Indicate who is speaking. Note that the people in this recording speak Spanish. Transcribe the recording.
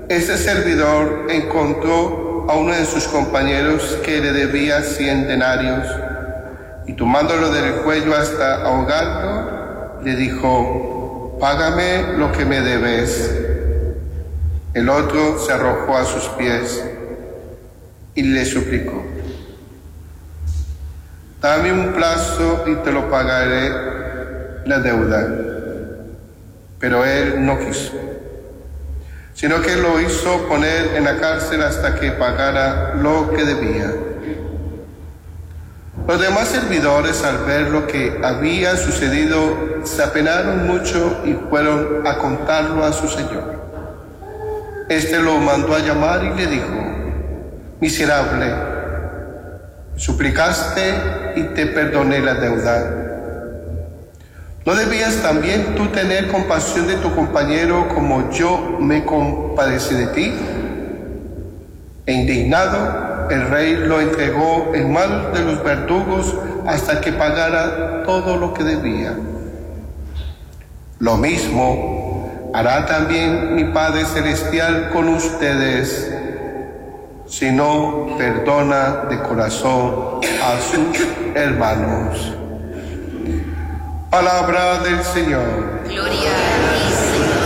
Speaker 1: Este servidor encontró a uno de sus compañeros que le debía 100 denarios y tomándolo del cuello hasta ahogarlo, le dijo: págame lo que me debes. El otro se arrojó a sus pies y le suplicó: dame un plazo y te lo pagaré la deuda. Pero él no quiso, sino que lo hizo poner en la cárcel hasta que pagara lo que debía. Los demás servidores, al ver lo que había sucedido, se apenaron mucho y fueron a contarlo a su señor. Este lo mandó a llamar y le dijo: miserable, suplicaste y te perdoné la deuda. ¿No debías también tú tener compasión de tu compañero como yo me compadecí de ti? E indignado, el rey lo entregó en manos de los verdugos hasta que pagara todo lo que debía. Lo mismo hará también mi Padre Celestial con ustedes, si no perdona de corazón a sus hermanos. Palabra del Señor.
Speaker 2: Gloria a